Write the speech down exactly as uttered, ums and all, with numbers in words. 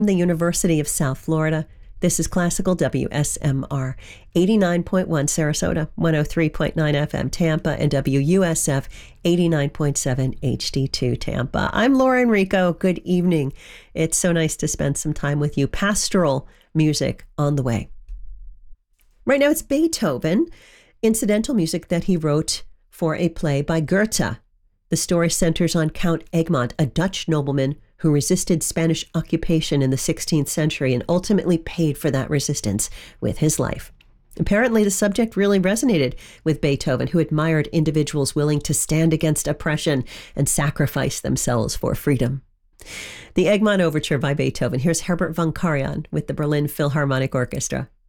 the University of South Florida. This is Classical W S M R, eighty-nine point one Sarasota, one oh three point nine F M Tampa, and W U S F eighty-nine point seven H D two Tampa. I'm Laura Enrico. Good evening. It's so nice to spend some time with you. Pastoral music on the way. Right now it's Beethoven, incidental music that he wrote for a play by Goethe. The story centers on Count Egmont, a Dutch nobleman who resisted Spanish occupation in the sixteenth century and ultimately paid for that resistance with his life. Apparently, the subject really resonated with Beethoven, who admired individuals willing to stand against oppression and sacrifice themselves for freedom. The Egmont Overture by Beethoven. Here's Herbert von Karajan with the Berlin Philharmonic Orchestra.